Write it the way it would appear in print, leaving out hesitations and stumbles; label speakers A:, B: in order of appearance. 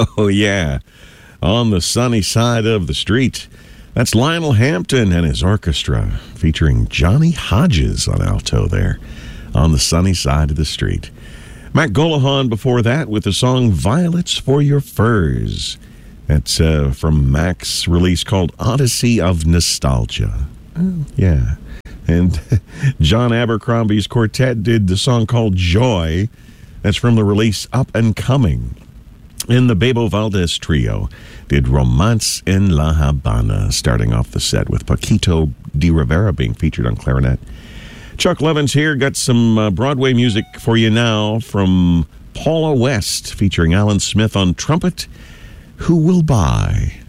A: Oh, yeah. On the Sunny Side of the Street. That's Lionel Hampton and his orchestra, featuring Johnny Hodges on alto there. On the Sunny Side of the Street. Mac Golohan before that with the song Violets for Your Furs. That's from Mac's release called Odyssey of Nostalgia. Oh, yeah. And John Abercrombie's quartet did the song called Joy. That's from the release Up and Coming. And the Bebo Valdez Trio did Romance en La Habana, starting off the set with Paquito de Rivera being featured on clarinet. Chuck Levins here, got some Broadway music for you now from Paula West, featuring Alan Smith on trumpet. Who Will Buy?